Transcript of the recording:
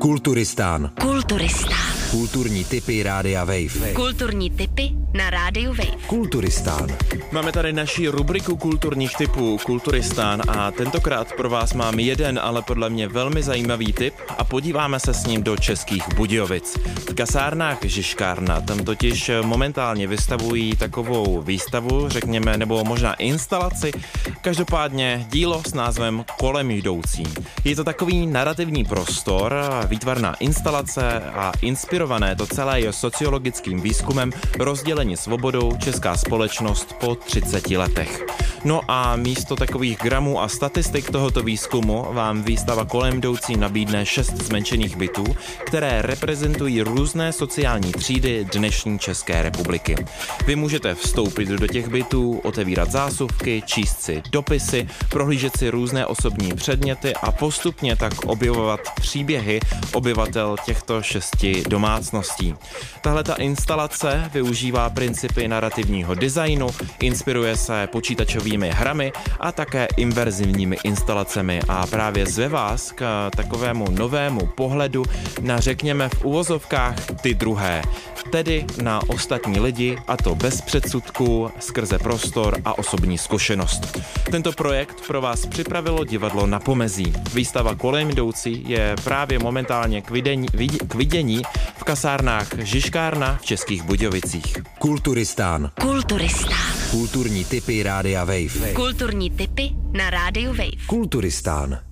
Kulturistán. Kulturní tipy Rádia Wave. Kulturní tipy na Rádiu Wave. Kulturistán. Máme tady naši rubriku kulturních tipů Kulturistán a tentokrát pro vás mám jeden, ale podle mě velmi zajímavý tip a podíváme se s ním do Českých Budějovic. V kasárnách Žižkárna tam totiž momentálně vystavují takovou výstavu, řekněme, nebo možná instalaci, každopádně dílo s názvem Kolem jdoucí. Je to takový narrativní prostor, výtvarná instalace a inspirované to celé je sociologickým výzkumem Rozdělení svobodou česká společnost po 30 letech. No a místo takových gramů a statistik tohoto výzkumu vám výstava Kolem jdoucí nabídne 6 zmenšených bytů, které reprezentují různé sociální třídy dnešní České republiky. Vy můžete vstoupit do těch bytů, otevírat zásuvky, číst si dopisy, prohlížet si různé osobní předměty a postupně tak objevovat příběhy obyvatel těchto 6 domácností. Tahle ta instalace využívá principy narrativního designu, inspiruje se počítačovými hrami a také inverzivními instalacemi a právě zve vás k takovému novému pohledu na, řekněme v uvozovkách, ty druhé, tedy na ostatní lidi, a to bez předsudků, skrze prostor a osobní zkušenost. Tento projekt pro vás připravilo divadlo Na pomezí. Výstava Kolem jdoucí je právě momentálně k vidění v kasárnách Žižkárna v Českých Budějovicích. Kulturistán. Kulturní Kulturní tipy Rádia Wave. tipy na Rádiu Wave. Kulturistán.